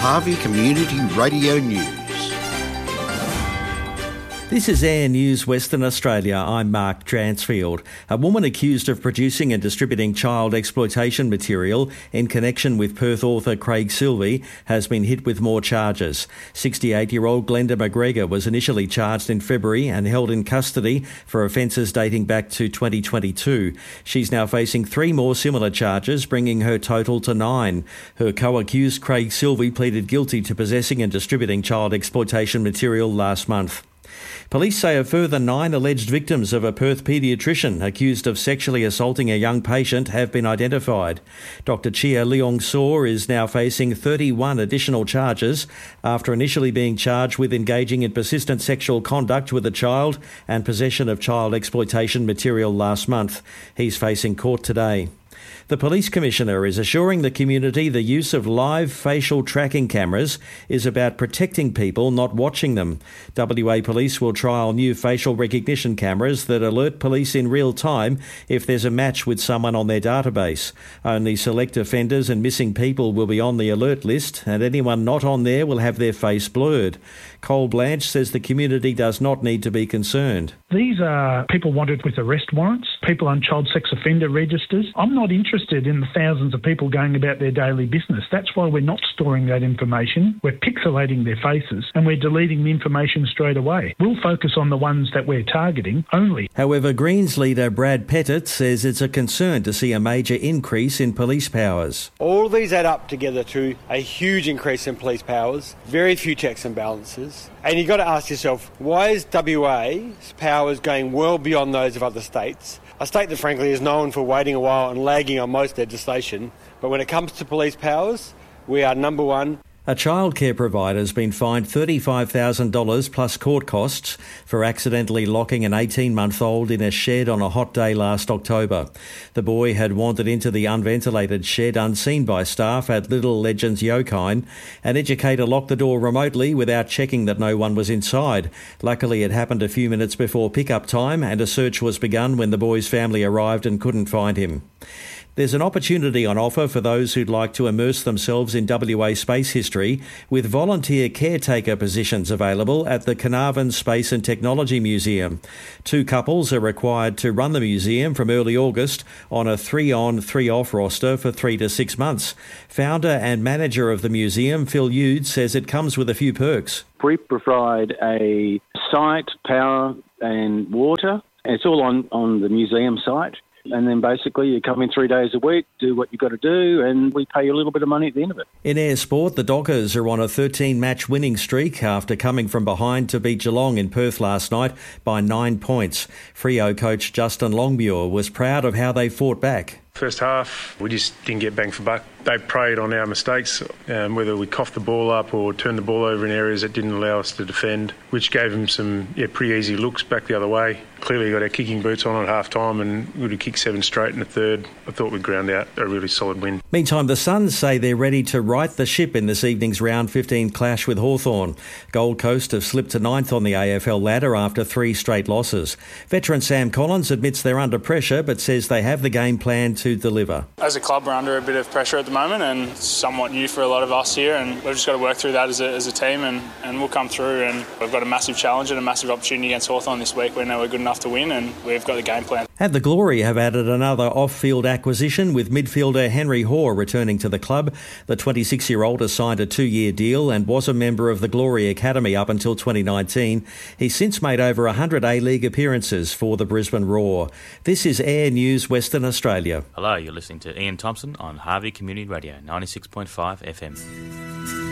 Harvey Community Radio News. This is Air News Western Australia. I'm Mark Dransfield. A woman accused of producing and distributing child exploitation material in connection with Perth author Craig Silvey has been hit with more charges. 68-year-old Glenda McGregor was initially charged in February and held in custody for offences dating back to 2022. She's now facing 3 more similar charges, bringing her total to 9. Her co-accused Craig Silvey pleaded guilty to possessing and distributing child exploitation material last month. Police say a further 9 alleged victims of a Perth paediatrician accused of sexually assaulting a young patient have been identified. Dr Chia Leong Saw is now facing 31 additional charges after initially being charged with engaging in persistent sexual conduct with a child and possession of child exploitation material last month. He's facing court today. The Police Commissioner is assuring the community the use of live facial tracking cameras is about protecting people, not watching them. WA Police will trial new facial recognition cameras that alert police in real time if there's a match with someone on their database. Only select offenders and missing people will be on the alert list, and anyone not on there will have their face blurred. Cole Blanche says the community does not need to be concerned. These are people wanted with arrest warrants, people on child sex offender registers. I'm not interested in the thousands of people going about their daily business. That's why we're not storing that information. We're pixelating their faces and we're deleting the information straight away. We'll focus on the ones that we're targeting only. However, Greens leader Brad Pettit says it's a concern to see a major increase in police powers. All these add up together to a huge increase in police powers, very few checks and balances. And you've got to ask yourself, why is WA's powers going well beyond those of other states? A state that frankly is known for waiting a while and lagging on most legislation. But when it comes to police powers, we are number one. A childcare provider has been fined $35,000 plus court costs for accidentally locking an 18-month-old in a shed on a hot day last October. The boy had wandered into the unventilated shed unseen by staff at Little Legends Yokine. An educator locked the door remotely without checking that no one was inside. Luckily, it happened a few minutes before pickup time and a search was begun when the boy's family arrived and couldn't find him. There's an opportunity on offer for those who'd like to immerse themselves in WA space history, with volunteer caretaker positions available at the Carnarvon Space and Technology Museum. 2 couples are required to run the museum from early August on a 3-on, 3-off roster for 3 to 6 months. Founder and manager of the museum, Phil Yude, says it comes with a few perks. We provide a site, power and water. It's all on the museum site. And then basically you come in 3 days a week, do what you've got to do, and we pay you a little bit of money at the end of it. In air sport, the Dockers are on a 13-match winning streak after coming from behind to beat Geelong in Perth last night by 9 points. Freo coach Justin Longmuir was proud of how they fought back. First half, we just didn't get bang for buck. They preyed on our mistakes, whether we coughed the ball up or turned the ball over in areas that didn't allow us to defend, which gave them some pretty easy looks back the other way. Clearly got our kicking boots on at half-time and would have kicked 7 straight in the third. I thought we'd ground out a really solid win. Meantime, the Suns say they're ready to right the ship in this evening's round 15 clash with Hawthorn. Gold Coast have slipped to 9th on the AFL ladder after 3 straight losses. Veteran Sam Collins admits they're under pressure but says they have the game plan to deliver. As a club, we're under a bit of pressure at the moment and it's somewhat new for a lot of us here, and we've just got to work through that as a team and we'll come through, and we've got a massive challenge and a massive opportunity against Hawthorn this week. We know we're good enough to win and we've got the game plan. At the Glory have added another off-field acquisition with midfielder Henry Hoare returning to the club. The 26-year-old has signed a 2-year deal and was a member of the Glory Academy up until 2019. He's since made over 100 A-League appearances for the Brisbane Roar. This is Air News Western Australia. Hello, you're listening to Ian Thompson on Harvey Community Radio 96.5 FM.